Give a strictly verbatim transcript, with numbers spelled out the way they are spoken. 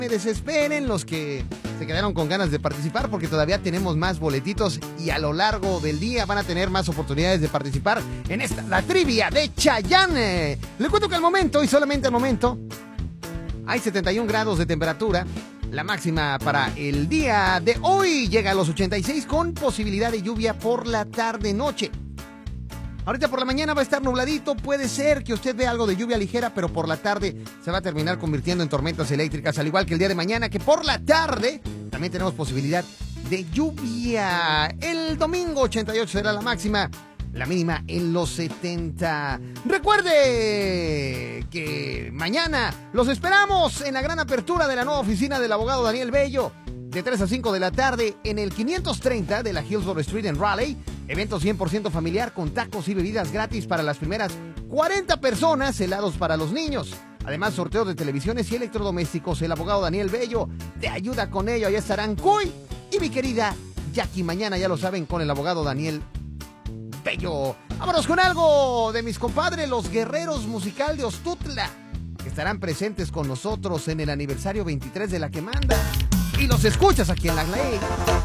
me desesperen los que se quedaron con ganas de participar porque todavía tenemos más boletitos y a lo largo del día van a tener más oportunidades de participar en esta, la trivia de Chayanne. Le cuento que al momento y solamente al momento hay setenta y un grados de temperatura. La máxima para el día de hoy llega a los ochenta y seis con posibilidad de lluvia por la tarde-noche. Ahorita por la mañana va a estar nubladito, puede ser que usted vea algo de lluvia ligera, pero por la tarde se va a terminar convirtiendo en tormentas eléctricas, al igual que el día de mañana, que por la tarde también tenemos posibilidad de lluvia. El domingo ochenta y ocho será la máxima, la mínima en los setenta. Recuerde que mañana los esperamos en la gran apertura de la nueva oficina del abogado Daniel Bello, de tres a cinco de la tarde en el quinientos treinta de la Hillsborough Street en Raleigh. Evento cien por ciento familiar con tacos y bebidas gratis para las primeras cuarenta personas, helados para los niños. Además, sorteo de televisiones y electrodomésticos. El abogado Daniel Bello te ayuda con ello. Allá estarán Cuy y mi querida Jackie. Mañana, ya lo saben, con el abogado Daniel Bello. Vámonos con algo de mis compadres, los Guerreros Musical de Ostutla, que estarán presentes con nosotros en el aniversario veintitrés de La Que Manda. Y los escuchas aquí en La Gley.